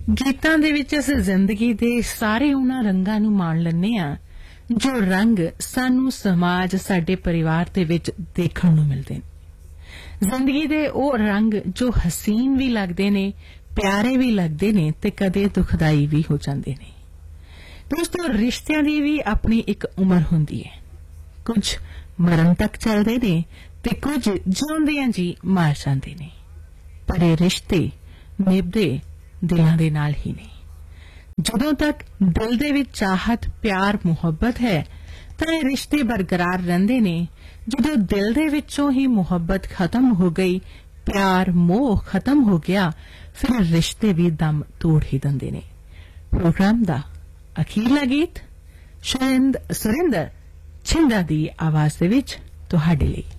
ਗੀਤਾਂ ਦੇ ਵਿੱਚ ਅਸੀਂ ਜ਼ਿੰਦਗੀ ਦੇ ਸਾਰੇ ਉਹਨਾਂ ਰੰਗਾਂ ਨੂੰ ਮਾਣ ਲੈਂਦੇ ਹਾਂ ਜੋ ਰੰਗ ਸਾਨੂੰ ਸਮਾਜ ਸਾਡੇ ਪਰਿਵਾਰ ਦੇ ਵਿੱਚ ਦੇਖਣ ਨੂੰ ਮਿਲਦੇ ਨੇ। ਜ਼ਿੰਦਗੀ ਦੇ ਉਹ ਰੰਗ ਜੋ ਹਸੀਨ ਵੀ ਲੱਗਦੇ ਨੇ, ਪਿਆਰੇ ਵੀ ਲੱਗਦੇ ਨੇ ਤੇ ਕਦੇ ਦੁਖਦਾਈ ਵੀ ਹੋ ਜਾਂਦੇ ਨੇ। ਦੋਸਤੋ, ਰਿਸ਼ਤਿਆਂ ਦੀ ਵੀ ਆਪਣੀ ਇੱਕ ਉਮਰ ਹੁੰਦੀ ਹੈ। ਕੁਝ ਮਰਨ ਤੱਕ ਚੱਲਦੇ ਨੇ ਤੇ ਕੁਝ ਜਿਉਂਦਿਆਂ ਜੀ ਮਰ ਜਾਂਦੇ ਨੇ, ਪਰ ਇਹ ਰਿਸ਼ਤੇ ਨਿਭਦੇ ਦਿਲਾਂ ਦੇ ਨਾਲ ਹੀ ਨੇ। ਜਦੋਂ ਤੱਕ ਦਿਲ ਦੇ ਵਿੱਚ ਚਾਹਤ, ਪਿਆਰ, ਮੁਹੱਬਤ ਹੈ ਤਾਂ ਇਹ ਰਿਸ਼ਤੇ ਬਰਕਰਾਰ ਰਹਿੰਦੇ ਨੇ। ਜਦੋਂ ਦਿਲ ਦੇ ਵਿੱਚੋਂ ਹੀ ਮੁਹੱਬਤ ਖਤਮ ਹੋ ਗਈ, ਪਿਆਰ, ਮੋਹ ਖਤਮ ਹੋ ਗਿਆ, ਫਿਰ ਰਿਸ਼ਤੇ ਵੀ ਦਮ ਤੋੜ ਹੀ ਦਿੰਦੇ ਨੇ। ਪ੍ਰੋਗਰਾਮ ਦਾ ਅਖੀਰਲਾ ਗੀਤ ਸੁਰਿੰਦਰ ਛਿੰਦਾ ਦੀ ਆਵਾਜ਼ ਦੇ ਵਿੱਚ ਤੁਹਾਡੇ ਲਈ।